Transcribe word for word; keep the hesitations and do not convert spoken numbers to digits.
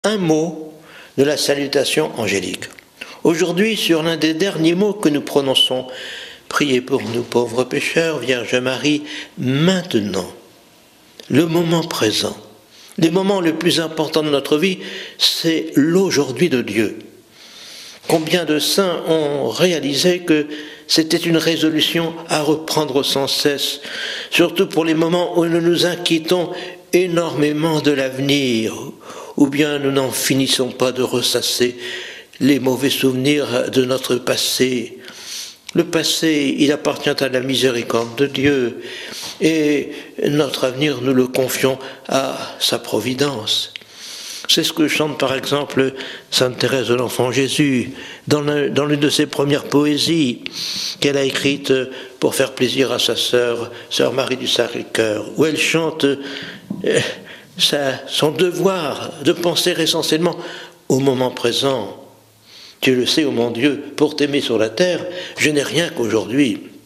un mot de la salutation angélique. Aujourd'hui, sur l'un des derniers mots que nous prononçons, priez pour nous pauvres pécheurs, Vierge Marie, maintenant, le moment présent, le moment le plus important de notre vie, c'est l'aujourd'hui de Dieu. Combien de saints ont réalisé que c'était une résolution à reprendre sans cesse, surtout pour les moments où nous nous inquiétons énormément de l'avenir, ou bien nous n'en finissons pas de ressasser les mauvais souvenirs de notre passé. Le passé, il appartient à la miséricorde de Dieu, et notre avenir, nous le confions à sa providence. C'est ce que chante par exemple Sainte Thérèse de l'Enfant Jésus dans, le, dans l'une de ses premières poésies qu'elle a écrites pour faire plaisir à sa sœur, sœur Marie du Sacré-Cœur, où elle chante euh, sa, son devoir de penser essentiellement au moment présent. Tu le sais, ô mon Dieu, pour t'aimer sur la terre, je n'ai rien qu'aujourd'hui.